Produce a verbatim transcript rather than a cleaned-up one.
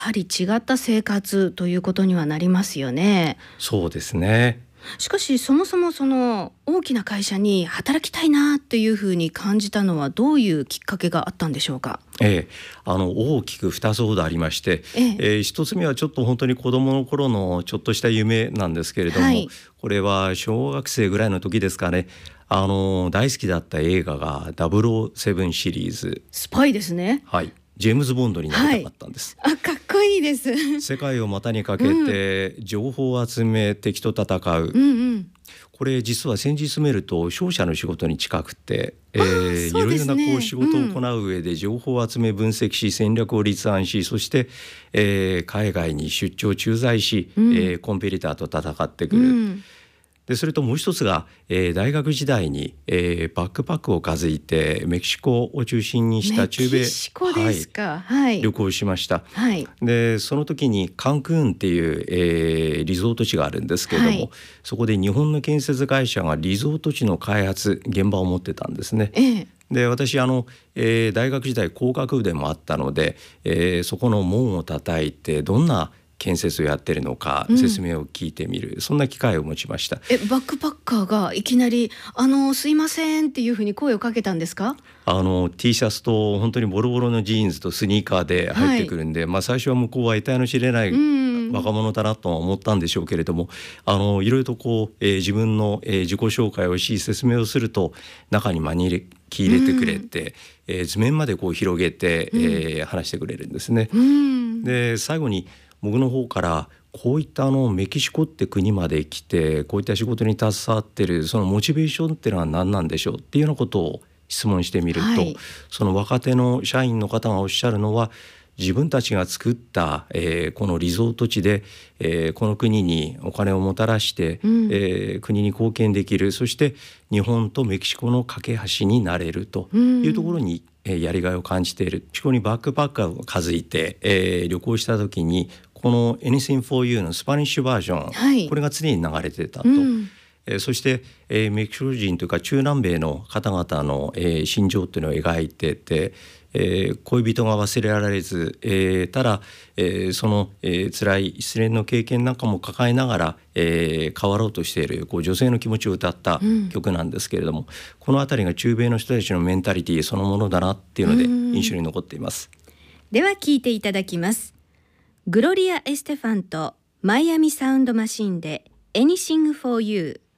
はり違った生活ということにはなりますよね。 そうですね。 しかしそもそもその大きな会社に働きたいなっていうふうに感じたのはどういうきっかけがあったんでしょうか。 ええ、あの大きくふたつほどありまして、 えええー一つ目はちょっと本当に子どもの頃のちょっとした夢なんですけれども、 はい、 これは小学生ぐらいの時ですかね。あの大好きだった映画がダブルオーセブンシリーズ、 スパイですね。 はい、ジェームズ・ボンドになりたかったんです。 あ、かっこいいです。 世界を股にかけて情報を集め敵と戦う、 うんうん。 これ実は先日見ると商社の仕事に近くて、えあー、いそうろいろなですねこう仕事を行う上で情報を集め分析し戦略を立案し、そして、えー海外に出張駐在し、 うんえーコンペティターと戦ってくうる、 ん、 でそれともう一つが、えー大学時代に、えーバックパックを担いてメキシコを中心にしたメ中米、 キシコですか。はい、 旅行しました。 はい、 でその時にカンクーンっていう、えーリゾート地があるんですけれども、 はいそこで日本の建設会社がリゾート地の開発現場を持ってたんですね。 ええ、 で私あの、えー大学時代工学部でもあったので、えーそこの門を叩いてどんな建設をやってるのかうん説明を聞いてみる、そんな機会を持ちました。 え、バックパッカーがいきなりあのすいませんっていうふうに声をかけたんですか。 あの T シャツと本当にボロボロのジーンズとスニーカーで入ってくるんで、まあ、最初は向こうは得体の知れないうん若者だなとは思ったんでしょうけれども、あのいろいろとこう、えー自分の、えー自己紹介をし説明をすると中に招き入れてくれて、えー図面までこう広げて、えー話してくれるんですね。 うんで最後に僕の方からこういったあのメキシコって国まで来てこういった仕事に携わってるそのモチベーションっていうのは何なんでしょうっていうようなことを質問してみると、 はい、 その若手の社員の方がおっしゃるのは、自分たちが作った、えーこのリゾート地で、えーこの国にお金をもたらして、 うんえー国に貢献できる、そして日本とメキシコの架け橋になれるというところに、えーやりがいを感じている。メキシコにバックパッカーを担いで、えー旅行した時にこの Anything for You のスパニッシュバージョン、 はいこれが常に流れてたと、 うんえーそして、えーメキシコ人というか中南米の方々の、えー心情というのを描いてて、えー恋人が忘れられず、えーただ、えーその、えー辛い失恋の経験なんかも抱えながら、えー変わろうとしているこう女性の気持ちを歌った曲なんですけれども、このあたりが中米の人たちのメンタリティそのものだなっていうのでうん印象に残っています。 では聞いていただきます。グロリア・エステファンとマイアミサウンドマシンで Anything for You。